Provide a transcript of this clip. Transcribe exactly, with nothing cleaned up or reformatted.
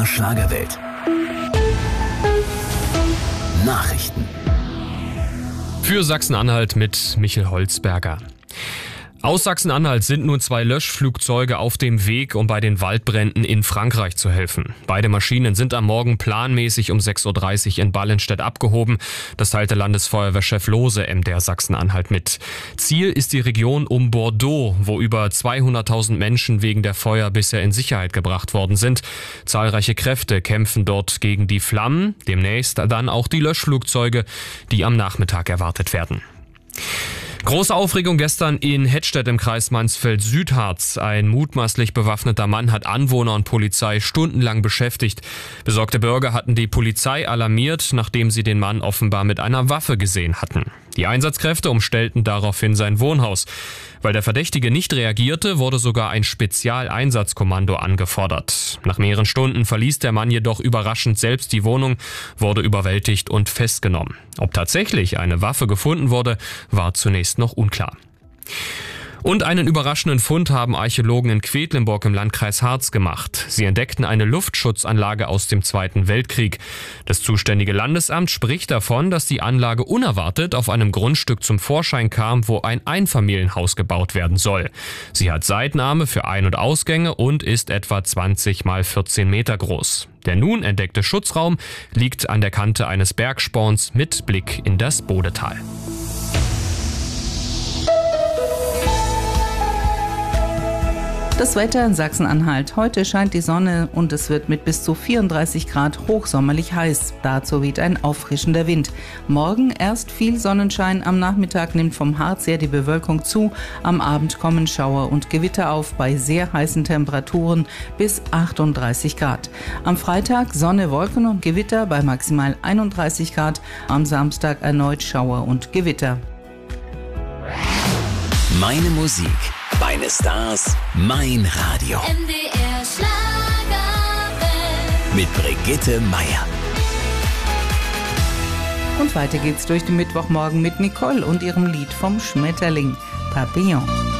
R Schlagerwelt. Nachrichten. Für Sachsen-Anhalt mit Michel Holzberger. Aus Sachsen-Anhalt sind nun zwei Löschflugzeuge auf dem Weg, um bei den Waldbränden in Frankreich zu helfen. Beide Maschinen sind am Morgen planmäßig um sechs Uhr dreißig in Ballenstedt abgehoben. Das teilte Landesfeuerwehrchef Lohse M D R Sachsen-Anhalt mit. Ziel ist die Region um Bordeaux, wo über zweihunderttausend Menschen wegen der Feuer bisher in Sicherheit gebracht worden sind. Zahlreiche Kräfte kämpfen dort gegen die Flammen. Demnächst dann auch die Löschflugzeuge, die am Nachmittag erwartet werden. Große Aufregung gestern in Hettstedt im Kreis Mansfeld-Südharz. Ein mutmaßlich bewaffneter Mann hat Anwohner und Polizei stundenlang beschäftigt. Besorgte Bürger hatten die Polizei alarmiert, nachdem sie den Mann offenbar mit einer Waffe gesehen hatten. Die Einsatzkräfte umstellten daraufhin sein Wohnhaus. Weil der Verdächtige nicht reagierte, wurde sogar ein Spezialeinsatzkommando angefordert. Nach mehreren Stunden verließ der Mann jedoch überraschend selbst die Wohnung, wurde überwältigt und festgenommen. Ob tatsächlich eine Waffe gefunden wurde, war zunächst noch unklar. Und einen überraschenden Fund haben Archäologen in Quedlinburg im Landkreis Harz gemacht. Sie entdeckten eine Luftschutzanlage aus dem Zweiten Weltkrieg. Das zuständige Landesamt spricht davon, dass die Anlage unerwartet auf einem Grundstück zum Vorschein kam, wo ein Einfamilienhaus gebaut werden soll. Sie hat Seitenarme für Ein- und Ausgänge und ist etwa zwanzig mal vierzehn Meter groß. Der nun entdeckte Schutzraum liegt an der Kante eines Bergsporns mit Blick in das Bodetal. Das Wetter in Sachsen-Anhalt. Heute scheint die Sonne und es wird mit bis zu vierunddreißig Grad hochsommerlich heiß. Dazu weht ein auffrischender Wind. Morgen erst viel Sonnenschein, am Nachmittag nimmt vom Harz her die Bewölkung zu. Am Abend kommen Schauer und Gewitter auf bei sehr heißen Temperaturen bis achtunddreißig Grad. Am Freitag Sonne, Wolken und Gewitter bei maximal einunddreißig Grad. Am Samstag erneut Schauer und Gewitter. Meine Musik, meine Stars, mein Radio. M D R Schlagerwelt. Mit Brigitte Meier. Und weiter geht's durch den Mittwochmorgen mit Nicole und ihrem Lied vom Schmetterling, Papillon.